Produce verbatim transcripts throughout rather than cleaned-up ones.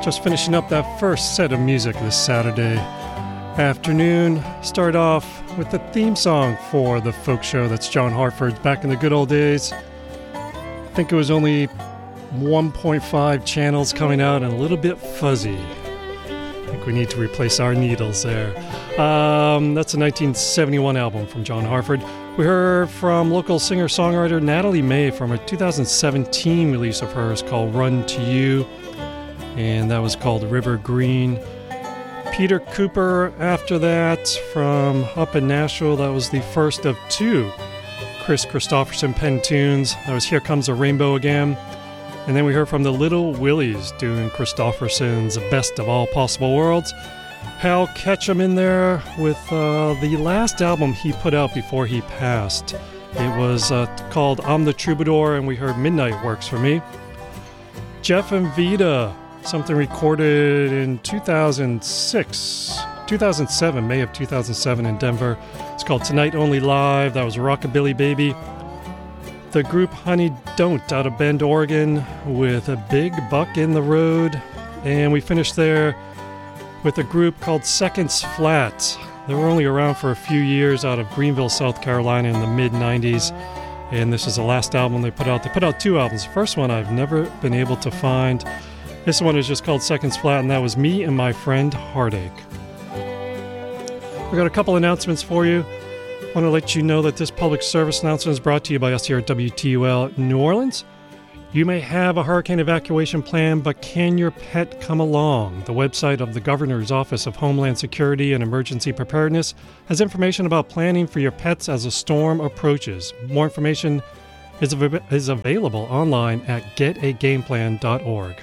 Just finishing up that first set of music this Saturday afternoon. Start off with the theme song for the folk show. That's John Hartford's Back in the Good Old Days. I think it was only one point five channels coming out and a little bit fuzzy. I think we need to replace our needles there. Um, that's a nineteen seventy-one album from John Hartford. We heard from local singer-songwriter Natalie May from a two thousand seventeen release of hers called Run to You, and that was called River Green. Peter Cooper after that from up in Nashville. That was the first of two Chris Christopherson pen tunes. That was Here Comes a Rainbow Again. And then we heard from the Little Willies doing Christopherson's Best of All Possible Worlds. Hal Ketchum in there with uh, the last album he put out before he passed. It was uh, called I'm the Troubadour, and we heard Midnight Works for Me. Jeff and Vita, something recorded in two thousand six, two thousand seven, May of two thousand seven in Denver. It's called Tonight Only Live. That was Rockabilly Baby. The group Honey Don't out of Bend, Oregon with a Big Buck in the Road. And we finished there with a group called Seconds Flat. They were only around for a few years out of Greenville, South Carolina in the mid nineties. And this is the last album they put out. They put out two albums. The first one I've never been able to find. This one is just called Seconds Flat, and that was Me and My Friend Heartache. We got a couple announcements for you. I want to let you know that this public service announcement is brought to you by us here at W T U L New Orleans. You may have a hurricane evacuation plan, but can your pet come along? The website of the Governor's Office of Homeland Security and Emergency Preparedness has information about planning for your pets as a storm approaches. More information is, av- is available online at get a game plan dot org.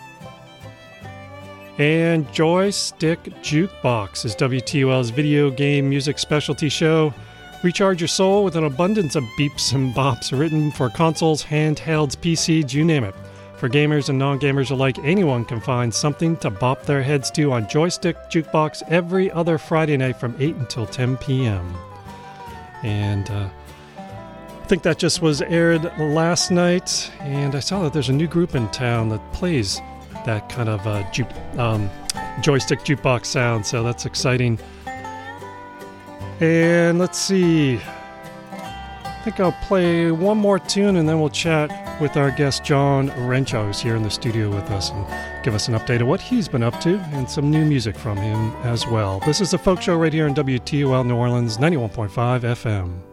And Joystick Jukebox is W T U L's video game music specialty show. Recharge your soul with an abundance of beeps and bops written for consoles, handhelds, P Cs, you name it. For gamers and non-gamers alike, anyone can find something to bop their heads to on Joystick Jukebox every other Friday night from eight until ten p.m. And uh, I think that just was aired last night, and I saw that there's a new group in town that plays that kind of uh, juke, um, joystick jukebox sound, so that's exciting. And let's see, I think I'll play one more tune and then we'll chat with our guest John Rencho, who's here in the studio with us, and give us an update of what he's been up to and some new music from him as well. This is the Folk Show right here on W T U L New Orleans ninety-one point five F M.